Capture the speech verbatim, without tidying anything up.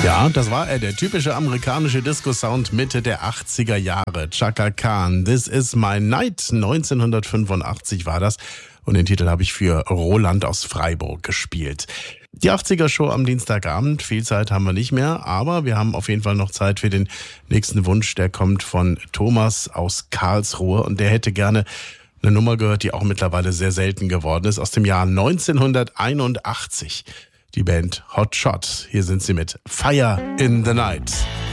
Ja, das war er, der typische amerikanische Disco-Sound Mitte der achtziger Jahre. Chaka Khan, This Is My Night, neunzehnhundertfünfundachtzig war das. Und den Titel habe ich für Roland aus Freiburg gespielt. Die achtziger-Show am Dienstagabend, viel Zeit haben wir nicht mehr, aber wir haben auf jeden Fall noch Zeit für den nächsten Wunsch. Der kommt von Thomas aus Karlsruhe und der hätte gerne eine Nummer gehört, die auch mittlerweile sehr selten geworden ist, aus dem Jahr neunzehnhunderteinundachtzig. Die Band Hot Shot. Hier sind sie mit Fire in the Night.